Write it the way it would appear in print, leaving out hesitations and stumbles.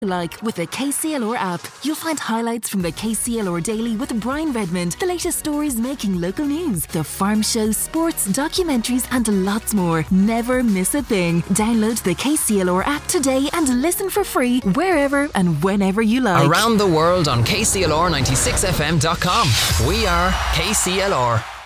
Like with the KCLR app, you'll find highlights from the KCLR Daily with Brian Redmond, the latest stories making local news, the farm show, sports, documentaries and lots more. Never miss a thing. Download the KCLR app today and listen for free wherever and whenever you like. Around the world on KCLR96fm.com. We are KCLR.